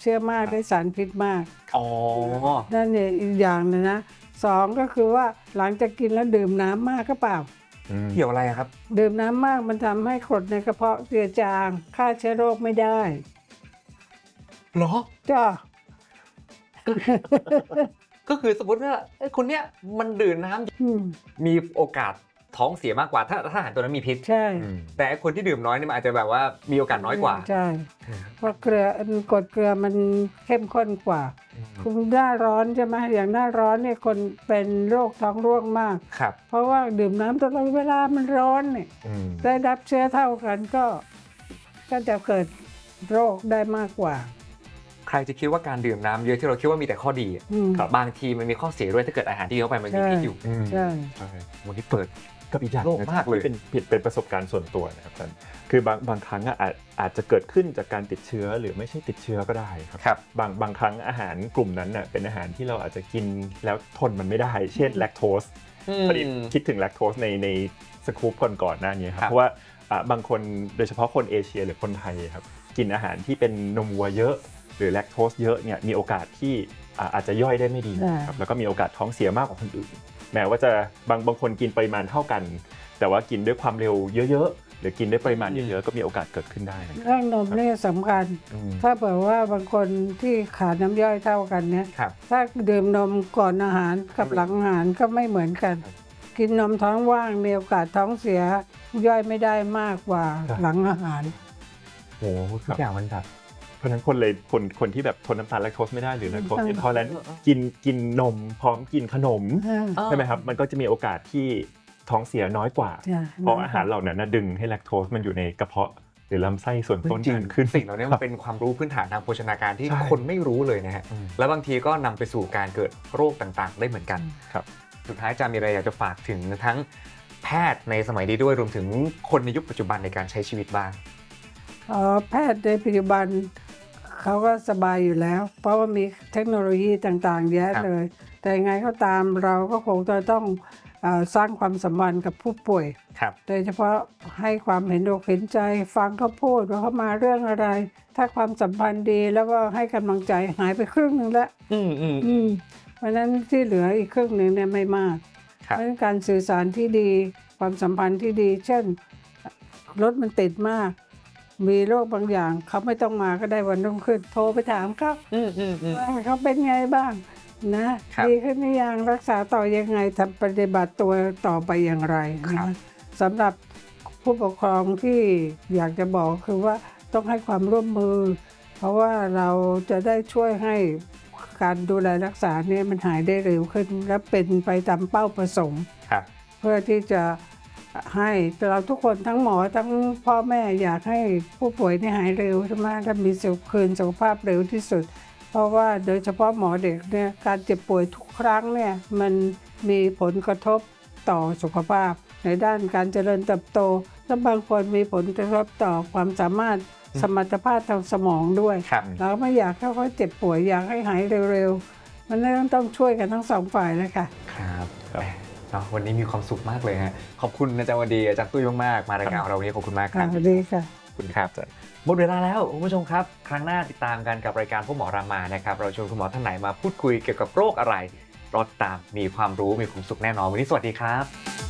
ชื้อมากได้สารพิษมากอ๋อนั่นเนี่ยอีกอย่างนึงนะ2ก็คือว่าหลังจากกินแล้วดื่มน้ำมากก็เปล่าเกี่ยวอะไรครับดื่มน้ำมากมันทำให้กรดในกระเพาะเจือจางฆ่าเชื้อโรคไม่ได้หรอจ้าก็คือสมมติว่าคนเนี้ยมันดื่มน้ำมีโอกาสท้องเสียมากกว่าถ้าอาหารตัวนั้นมีพิษใช่แต่คนที่ดื่มน้อยนี่มันอาจจะแบบว่ามีโอกาสน้อยกว่าใช่เพราะกรดเกลือมันเข้มข้นกว่าคุณหน้าร้อนใช่ไหมอย่างหน้าร้อนเนี่ยคนเป็นโรคท้องร่วงมากครับเพราะว่าดื่มน้ำตลอดเวลามันร้อนเนี่ยได้รับเชื้อเท่ากันก็จะเกิดโรคได้มากกว่าใครจะคิดว่าการดื่มน้ำเยอะที่เราคิดว่ามีแต่ข้อดีบางทีมันมีข้อเสียด้วยถ้าเกิดอาหารที่เข้าไปมันมีพิษอยู่ใช่วันนี้เปิดกับอีกอย่างโลกมากเลยเป็นประสบการณ์ส่วนตัวนะครับท่านคือบางครั้งอาจจะเกิดขึ้นจากการติดเชื้อหรือไม่ใช่ติดเชื้อก็ได้ครับบางครั้งอาหารกลุ่มนั้นเป็นอาหารที่เราอาจจะกินแล้วทนมันไม่ได้เช่นแลคโตสพอดีคิดถึงแลคโตสในสกู๊ปก่อนหน้านี้ครับเพราะว่าบางคนโดยเฉพาะคนเอเชียหรือคนไทยครับกินอาหารที่เป็นนมวัวเยอะหรือแลคโตสเยอะเนี่ยมีโอกาสที่อาจจะย่อยได้ไม่ดีครับแล้วก็มีโอกาสท้องเสียมากกว่าคนอื่นแม้ว่าจะบางคนกินปริมาณเท่ากันแต่ว่ากินด้วยความเร็วเยอะๆหรือกินด้วยปริมาณเยอะๆก็มีโอกาสเกิดขึ้นได้เรื่องนมนี่สำคัญถ้าเผื่อว่าบางคนที่ขาดน้ำย่อยเท่ากันเนี่ยถ้าดื่มนมก่อนอาหารกับหลังอาหารก็ไม่เหมือนกันกินนมท้องว่างมีโอกาสท้องเสียย่อยไม่ได้มากกว่าหลังอาหารโอ้ทุกอย่างมันแบบเพราะฉะนั้นคนที่แบบทนน้ำตาลแลคโตสไม่ได้หรือแลคโตสอินทอเลรนซ์กินนมพร้อมกินขนมใช่ไหมครับมันก็จะมีโอกาสที่ท้องเสียน้อยกว่าเพราะอาหารเหล่านั้นดึงให้แลคโตสมันอยู่ในกระเพาะหรือลำไส้ส่วนต้นขึ้นสิ่งเหล่านี้มันเป็นความรู้พื้นฐานทางโภชนาการที่คนไม่รู้เลยนะฮะแล้วบางทีก็นำไปสู่การเกิดโรคต่างๆได้เหมือนกันครับสุดท้ายจะมีอะไรอยากจะฝากถึงทั้งแพทย์ในสมัยนี้ด้วยรวมถึงคนในยุคปัจจุบันในการใช้ชีวิตบ้างแพทย์ในปัจจุบันเขาก็สบายอยู่แล้วเพราะว่ามีเทคโนโลยีต่างๆเยอะเลยแต่ยังไงก็ตามเราก็คงจะต้องสร้างความสัมพันธ์กับผู้ป่วยโดยเฉพาะให้ความเห็นอกเห็นใจฟังเขาพูดว่าเขามาเรื่องอะไรถ้าความสัมพันธ์ดีแล้วก็ให้กำลังใจหายไปครึ่งนึงแล้วเพราะนั้นที่เหลืออีกครึ่งนึงเนี่ยไม่มากเพราะฉะนั้นการสื่อสารที่ดีความสัมพันธ์ที่ดีเช่นรถมันติดมากมีโรคบางอย่างเขาไม่ต้องมาก็ได้วันรุ่งขึ้นโทรไปถามเขาว่าเขาเป็นไงบ้างนะดีขึ้นหรือยังรักษาต่อยังไงทำปฏิบัติตัวต่อไปอย่างไรนะสำหรับผู้ปกครองที่อยากจะบอกคือว่าต้องให้ความร่วมมือเพราะว่าเราจะได้ช่วยให้การดูแลรักษาเนี่ยมันหายได้เร็วขึ้นและเป็นไปตามเป้าประสงค์เพื่อที่จะให้เราทุกคนทั้งหมอทั้งพ่อแม่อยากให้ผู้ป่วยนี่หายเร็วใช่ไหมและมีคืนสุขภาพเร็วที่สุดเพราะว่าโดยเฉพาะหมอเด็กเนี่ยการเจ็บป่วยทุกครั้งเนี่ยมันมีผลกระทบต่อสุขภาพในด้านการเจริญเติบโตและบางคนมีผลกระทบต่อความสามารถสมรรถภาพทางสมองด้วยเราไม่อยากให้เขาเจ็บป่วยอยากให้หายเร็วๆมันต้องช่วยกันทั้งสองฝ่ายเลยค่ะครับวันนี้มีความสุขมากเลยฮะขอบคุณอาจารย์วดีอาจารย์ตุ้ยมากๆมารายการเราวันนี้ขอบคุณมากครับสวัสดีค่ะขอบคุณครับหมดเวลาแล้วคุณผู้ชมครับครั้งหน้าติดตามกันกับรายการพบหมอรามานะครับเราชวนคุณหมอท่านไหนมาพูดคุยเกี่ยวกับโรคอะไรรอติดตามมีความรู้มีความสุขแน่นอนวันนี้สวัสดีครับ